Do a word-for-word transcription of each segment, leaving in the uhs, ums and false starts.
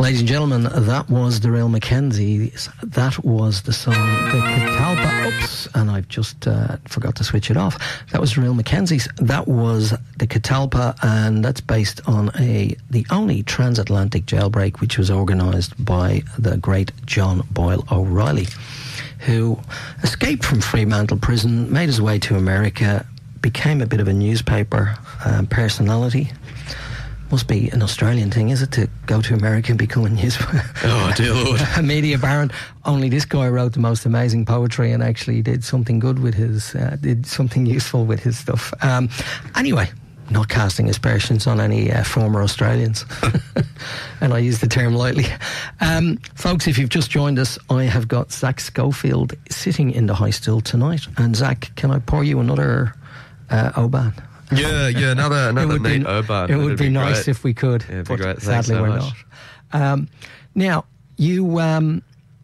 Ladies and gentlemen, that was Daryl Mackenzie. That was the song The Catalpa Oops, and I've just uh, forgot to switch it off. That was Daryl Mackenzie's. That was The Catalpa, and that's based on a the only transatlantic jailbreak which was organised by the great John Boyle O'Reilly, who escaped from Fremantle Prison, made his way to America, became a bit of a newspaper uh, personality. Must be an Australian thing, is it, to go to America and become a news oh dear Lord a media baron? Only this guy wrote the most amazing poetry and actually did something good with his uh, did something useful with his stuff. Um, anyway, not casting aspersions on any uh, former Australians, and I use the term lightly. Um, folks, if you've just joined us, I have got Zach Schofield sitting in the high stool tonight. And Zach, can I pour you another uh, Oban? Yeah, yeah, another another neat be, Oban. It would It'd be, be nice great. if we could, yeah, it'd but be great. sadly so we're much. not. Um, now, you um,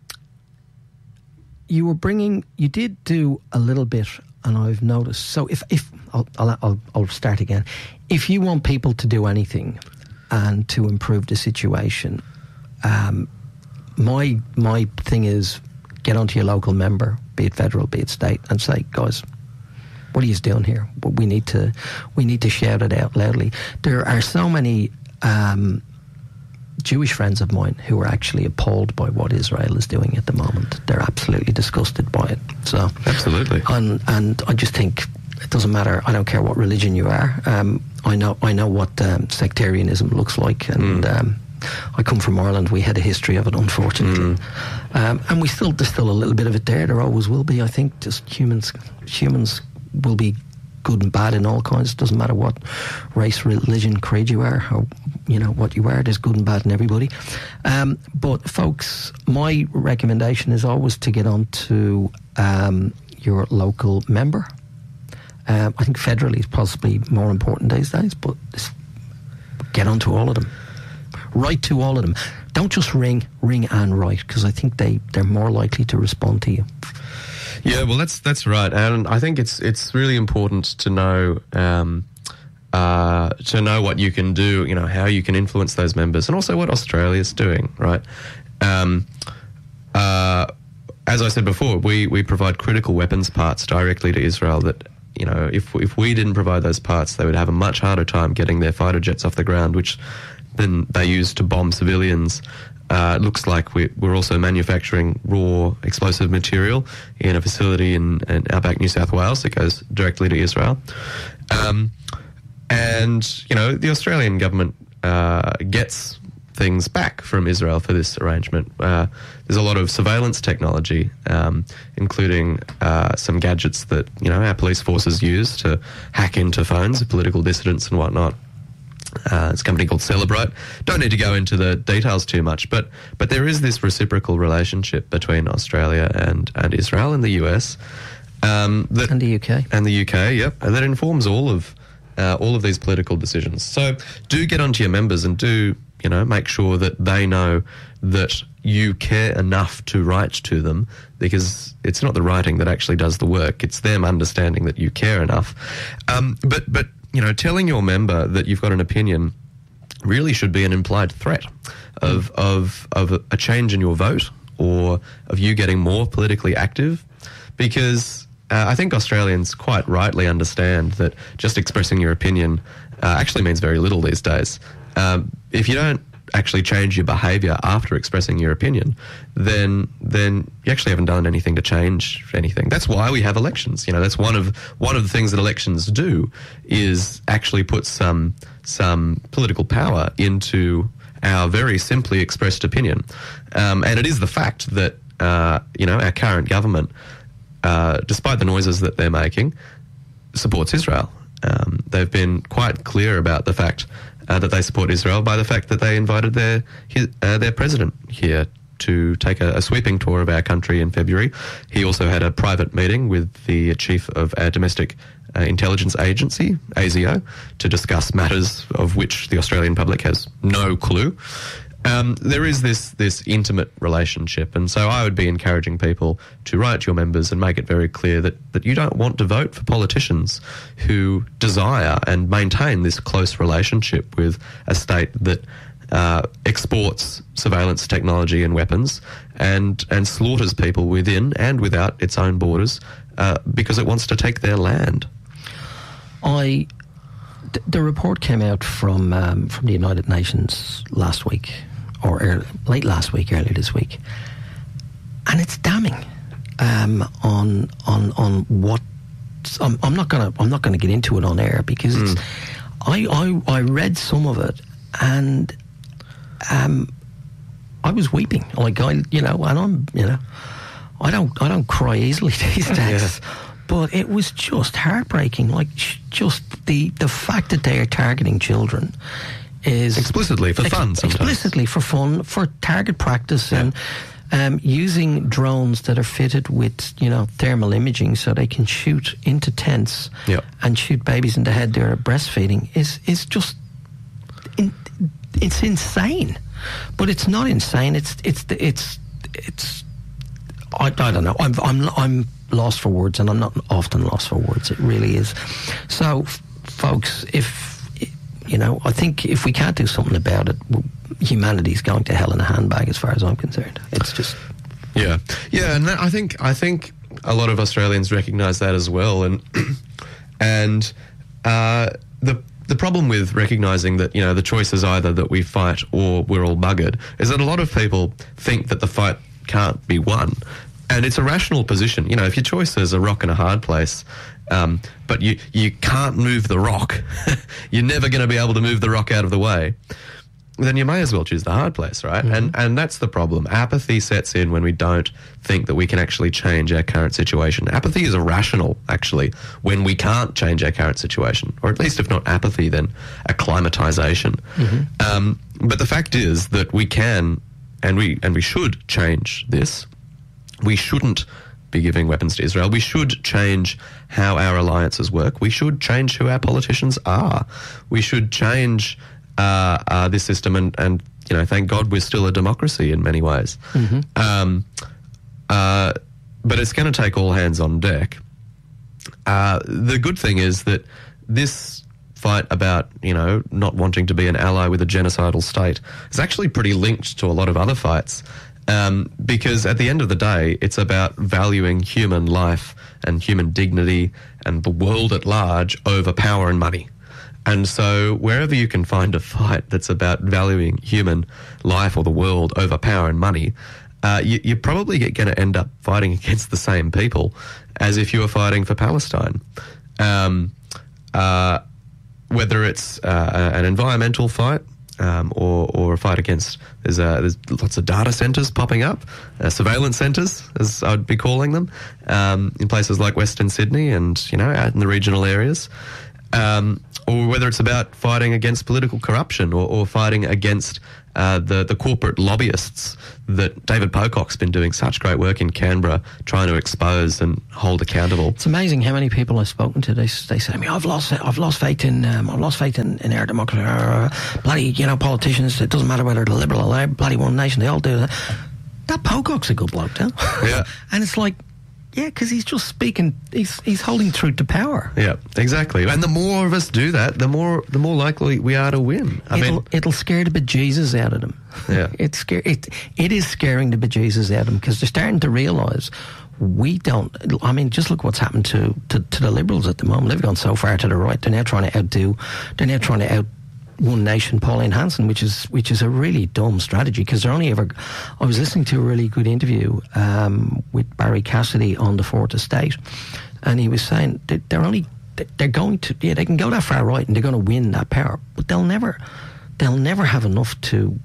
you were bringing, you did do a little bit, and I've noticed. So if if I'll I'll, I'll, I'll start again. If you want people to do anything and to improve the situation, um, my my thing is get onto your local member, be it federal, be it state, and say, guys, what are you doing here? We need to, we need to shout it out loudly. There are so many um, Jewish friends of mine who are actually appalled by what Israel is doing at the moment. They're absolutely disgusted by it. So absolutely, and and I just think it doesn't matter. I don't care what religion you are. Um, I know I know what um, sectarianism looks like, and. Mm. Um, I come from Ireland. We had a history of it, unfortunately, mm. um, and we still there's still a little bit of it there. There always will be. I think just humans humans will be good and bad in all kinds. It doesn't matter what race, religion, creed you are, or you know what you are. There's good and bad in everybody. Um, but folks, my recommendation is always to get on to um, your local member. Um, I think federally is possibly more important these days, but get on to all of them. Write to all of them. Don't just ring, ring and write, because I think they, they're more likely to respond to you. Yeah, well, that's that's right, and I think it's it's really important to know um, uh, to know what you can do, you know, how you can influence those members, and also what Australia's doing, right? Um, uh, as I said before, we we provide critical weapons parts directly to Israel. That you know, if if we didn't provide those parts, they would have a much harder time getting their fighter jets off the ground, which then they use to bomb civilians. Uh, it looks like we, we're also manufacturing raw explosive material in a facility in, in outback New South Wales that goes directly to Israel. Um, and, you know, the Australian government uh, gets things back from Israel for this arrangement. Uh, there's a lot of surveillance technology, um, including uh, some gadgets that, you know, our police forces use to hack into phones of political dissidents and whatnot. Uh, it's a company called Celebrite. Don't need to go into the details too much, but but there is this reciprocal relationship between Australia and, and Israel and the U S. Um, that, and the U K. And the U K, yep. And that informs all of uh, all of these political decisions. So do get onto your members and do, you know, make sure that they know that you care enough to write to them, because it's not the writing that actually does the work. It's them understanding that you care enough. Um, but but you know, telling your member that you've got an opinion really should be an implied threat of of of a change in your vote or of you getting more politically active, because uh, I think Australians quite rightly understand that just expressing your opinion uh, actually means very little these days. Um, if you don't actually change your behaviour after expressing your opinion, then then you actually haven't done anything to change anything. That's why we have elections. You know, that's one of one of the things that elections do, is actually put some some political power into our very simply expressed opinion. Um, and it is the fact that uh, you know, our current government, uh, despite the noises that they're making, supports Israel. Um, they've been quite clear about the fact Uh, that they support Israel by the fact that they invited their his, uh, their president here to take a, a sweeping tour of our country in February. He also had a private meeting with the chief of our domestic uh, intelligence agency, A S I O, to discuss matters of which the Australian public has no clue. Um, there is this this intimate relationship, and so I would be encouraging people to write to your members and make it very clear that, that you don't want to vote for politicians who desire and maintain this close relationship with a state that uh, exports surveillance technology and weapons and, and slaughters people within and without its own borders uh, because it wants to take their land. I, th- the report came out from um, from the United Nations last week, or early, late last week, early this week, and it's damning um, on on on what. I'm, I'm not gonna I'm not gonna get into it on air because it's. Mm. I, I I read some of it and um, I was weeping. Like I, you know, and I'm, you know, I don't I don't cry easily these days. Yeah. But it was just heartbreaking. Like, just the, the fact that they are targeting children is... Explicitly, for ex- fun sometimes. Explicitly, for fun, for target practice, yeah. and um, using drones that are fitted with, you know, thermal imaging so they can shoot into tents yeah. and shoot babies in the head that are breastfeeding is, is just... In, it's insane. But it's not insane. It's... It's... It's... it's I, I don't know. I'm... I'm... I'm lost for words, and I'm not often lost for words. It really is. So, f- folks, if, you know, I think if we can't do something about it, humanity's going to hell in a handbag as far as I'm concerned. It's just... Yeah. Yeah, and that, I think I think a lot of Australians recognise that as well. And and uh, the the problem with recognising that, you know, the choice is either that we fight or we're all buggered is that a lot of people think that the fight can't be won. And it's a rational position. You know, if your choice is a rock and a hard place, um, but you, you can't move the rock, you're never going to be able to move the rock out of the way, then you may as well choose the hard place, right? Mm-hmm. And and that's the problem. Apathy sets in when we don't think that we can actually change our current situation. Apathy is irrational, actually, when we can't change our current situation, or at least if not apathy, then acclimatization. Mm-hmm. Um, but the fact is that we can, and we and we should change this. We shouldn't be giving weapons to Israel. We should change how our alliances work. We should change who our politicians are. We should change uh, uh, this system, and, and you know, thank God we're still a democracy in many ways. Mm-hmm. Um, uh, but it's going to take all hands on deck. Uh, the good thing is that this fight about, you know, not wanting to be an ally with a genocidal state is actually pretty linked to a lot of other fights. Um, because at the end of the day, it's about valuing human life and human dignity and the world at large over power and money. And so wherever you can find a fight that's about valuing human life or the world over power and money, uh, you, you're probably going to end up fighting against the same people as if you were fighting for Palestine. Um, uh, whether it's uh, an environmental fight, Um, or, or a fight against, there's, uh, there's lots of data centres popping up, uh, surveillance centres, as I'd be calling them, um, in places like Western Sydney and, you know, out in the regional areas. Um, or whether it's about fighting against political corruption or, or fighting against uh, the, the corporate lobbyists that David Pocock's been doing such great work in Canberra trying to expose and hold accountable. It's amazing how many people I've spoken to. They they say to me, "I've lost I've lost faith in um, I've lost faith in, in our democracy. Uh, bloody, you know, politicians. It doesn't matter whether they're liberal or bloody One Nation. They all do that." That Pocock's a good bloke, though. Yeah, and it's like. Yeah, because he's just speaking. He's he's holding truth to power. Yeah, exactly. And the more of us do that, the more the more likely we are to win. I it'll, mean, it'll scare the bejesus out of them. Yeah, it's scare it. It is scaring the bejesus out of them because they're starting to realise we don't. I mean, just look what's happened to, to to the Liberals at the moment. They've gone so far to the right. They're now trying to outdo. They're now trying to out. One Nation, Pauline Hanson, which is which is a really dumb strategy because they're only ever. I was listening to a really good interview um, with Barry Cassidy on the Fourth Estate, and he was saying that they're only they're going to yeah they can go that far right and they're going to win that power, but they'll never they'll never have enough to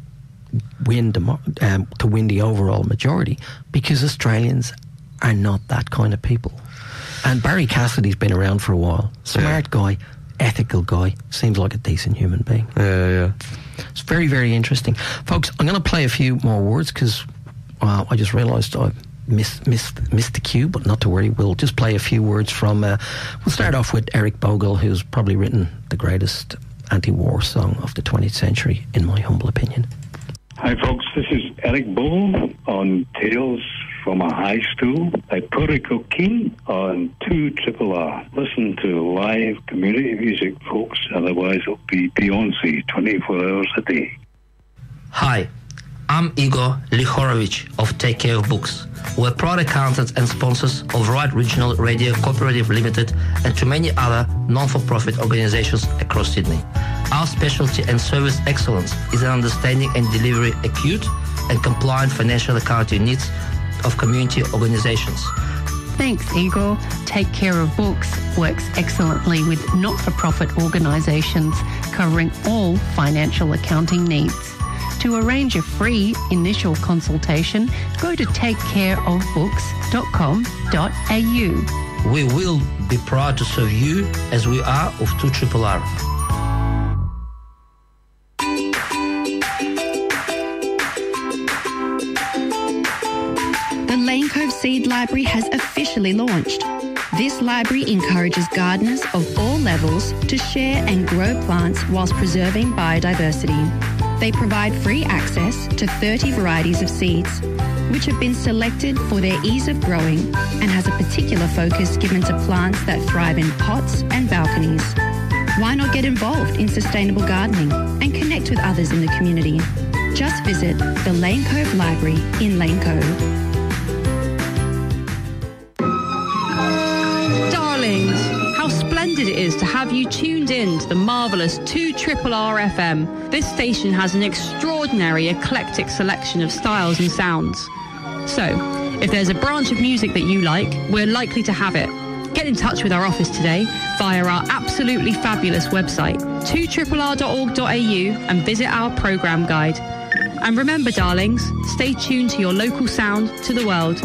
win the um, to win the overall majority because Australians are not that kind of people. And Barry Cassidy's been around for a while, smart yeah. guy. Ethical guy, seems like a decent human being. Yeah, yeah. It's very, very interesting. Folks, I'm going to play a few more words because uh, I just realised I missed, missed, missed the cue, but not to worry. We'll just play a few words from... Uh, we'll start off with Eric Bogle, who's probably written the greatest anti-war song of the twentieth century, in my humble opinion. Hi, folks. This is Eric Bogle on Tales from a High Stool by Puerto King on two Triple R. Listen to live community music, folks. Otherwise, it'll be Beyonce twenty-four hours a day. Hi, I'm Igor Lihorovich of Take Care of Books. We're proud accountants and sponsors of Right Regional Radio Cooperative Limited and to many other non-for-profit organizations across Sydney. Our specialty and service excellence is in understanding and delivering acute and compliant financial accounting needs of community organizations. Thanks, Igor. Take Care of Books works excellently with not-for-profit organisations covering all financial accounting needs. To arrange a free initial consultation, go to take care of books dot com dot a u. We will be proud to serve you as we are of two R R. The Lane Cove Seed Library has officially launched. This library encourages gardeners of all levels to share and grow plants whilst preserving biodiversity. They provide free access to thirty varieties of seeds, which have been selected for their ease of growing and has a particular focus given to plants that thrive in pots and balconies. Why not get involved in sustainable gardening and connect with others in the community? Just visit the Lane Cove Library in Lane Cove. How splendid it is to have you tuned in to the marvellous two R R R F M. This station has an extraordinary eclectic selection of styles and sounds. So, if there's a branch of music that you like, we're likely to have it. Get in touch with our office today via our absolutely fabulous website, two R R R dot org dot a u, and visit our programme guide. And remember, darlings, stay tuned to your local sound to the world.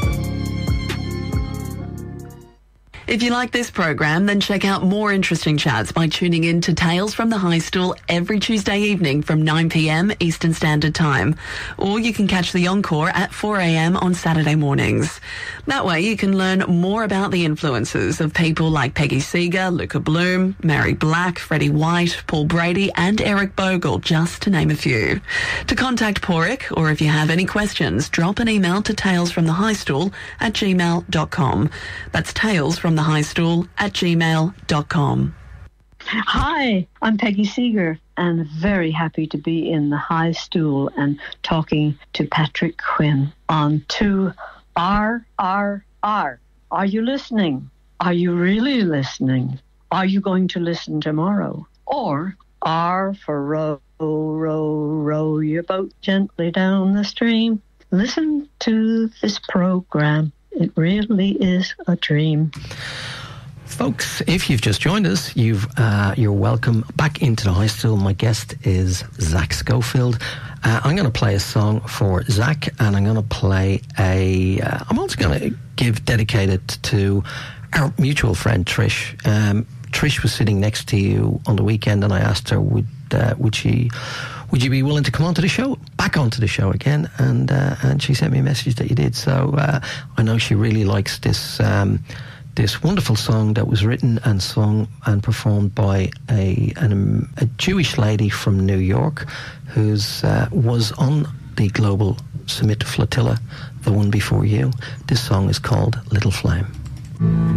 If you like this program, then check out more interesting chats by tuning in to Tales from the High Stool every Tuesday evening from nine p m Eastern Standard Time. Or you can catch the encore at four a m on Saturday mornings. That way you can learn more about the influences of people like Peggy Seeger, Luca Bloom, Mary Black, Freddie White, Paul Brady and Eric Bogle, just to name a few. To contact Porrick, or if you have any questions, drop an email to talesfromthehighstool at gmail dot com. That's Tales from the High Stool at gmail dot com. Hi, I'm Peggy Seeger and very happy to be in the High Stool and talking to Patrick Quinn on two R R R. Are you listening? Are you really listening? Are you going to listen tomorrow? Or R for row, row, row your boat gently down the stream. Listen to this program. It really is a dream. Folks, if you've just joined us, you've uh, you're welcome back into the High Stool. My guest is Zach Schofield. Uh, I'm going to play a song for Zach, and I'm going to play a. Uh, I'm also going to give dedicated to our mutual friend Trish. Um, Trish was sitting next to you on the weekend, and I asked her would uh, would she. Would you be willing to come onto the show, back onto the show again? And uh, and she sent me a message that you did. So uh, I know she really likes this um, this wonderful song that was written and sung and performed by a an, a Jewish lady from New York, who's uh, was on the Global Summit Flotilla, the one before you. This song is called Little Flame.